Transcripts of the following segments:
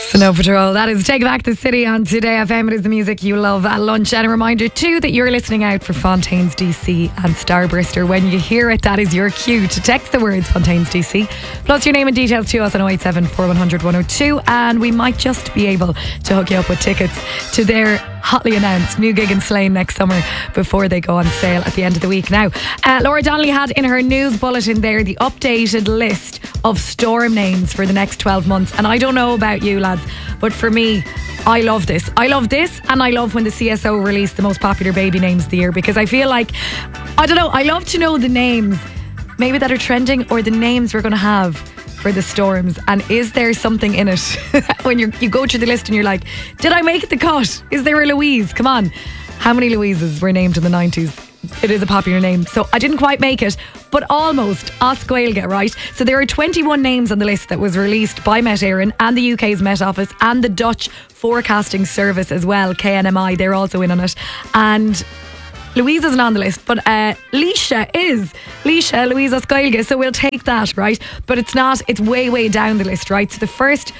Snow Patrol. That is Take Back the City on Today FM. It is the music you love at lunch. And a reminder too that you're listening out for Fontaines DC and Starburster. When you hear it, that is your cue to text the words Fontaines DC plus your name and details to us on 087 4100 102, and we might just be able to hook you up with tickets to their hotly announced new gig in Slane next summer before they go on sale at the end of the week. Now, Laura Donnelly had in her news bulletin there the updated list of storm names for the next 12 months, and I don't know about you lads, but for me, I love this. I love this, and I love when the CSO release the most popular baby names of the year, because I feel like, I don't know, I love to know the names maybe that are trending or the names we're going to have for the storms, and is there something in it? When you go through the list and you're like, did I make the cut? Is there a Louise? Come on. How many Louises were named in the 90s? It is a popular name, so I didn't quite make it, but almost. Os Gaeilge, right? So there are 21 names on the list that was released by Met Éireann and the UK's Met Office and the Dutch Forecasting Service as well, KNMI, they're also in on it. And Louise isn't on the list, but Leisha is. Leisha, Louise Os Gaeilge, so we'll take that, right? But it's not, it's way down the list, right? So the first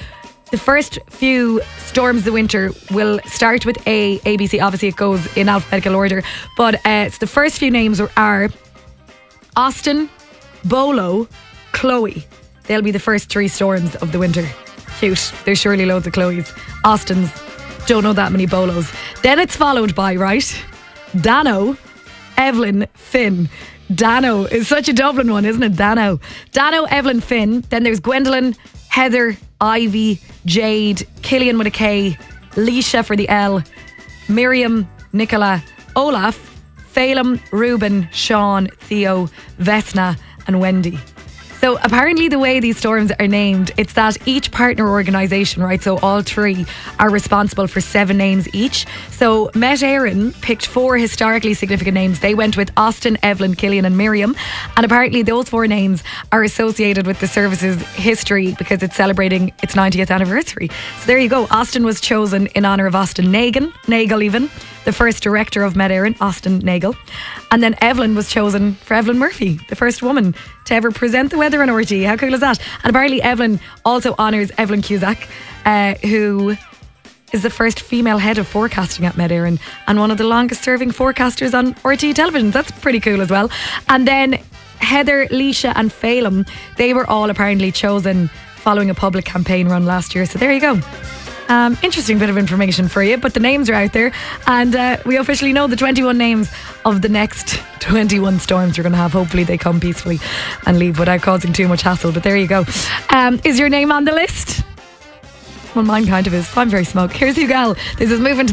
few storms of the winter will start with ABC. Obviously it goes in alphabetical order, but so the first few names are Austin, Bolo, Chloe. They'll be the first three storms of the winter. Cute. There's surely loads of Chloes. Austins, don't know that many Bolos. Then it's followed by, right, Dano, Evelyn, Finn. Dano is such a Dublin one, isn't it? Dano, Evelyn, Finn. Then there's Gwendolyn, Heather, Ivy, Jade, Killian with a K, Leisha for the L, Miriam, Nicola, Olaf, Phelim, Ruben, Sean, Theo, Vesna and Wendy. So apparently the way these storms are named, it's that each partner organisation, right, so all three are responsible for 7 names each. So Met Éireann picked 4 historically significant names. They went with Austin, Evelyn, Killian and Miriam, and apparently those 4 names are associated with the service's history because it's celebrating its 90th anniversary. So there you go. Austin was chosen in honour of Austin Nagel even, the first director of Met Éireann, Austin Nagel. And then Evelyn was chosen for Evelyn Murphy, the first woman to ever present the weather on RTÉ. How cool is that? And apparently Evelyn also honours Evelyn Cusack, who is the first female head of forecasting at Met Éireann and one of the longest serving forecasters on RTÉ television. That's pretty cool as well. And then Heather, Leisha and Phelim, they were all apparently chosen following a public campaign run last year. So there you go. Interesting bit of information for you, but the names are out there, and we officially know the 21 names of the next 21 storms we're going to have. Hopefully they come peacefully and leave without causing too much hassle, but there you go. Is your name on the list? Well, mine kind of is. I'm very smug. Here's Hugal. This is Moving to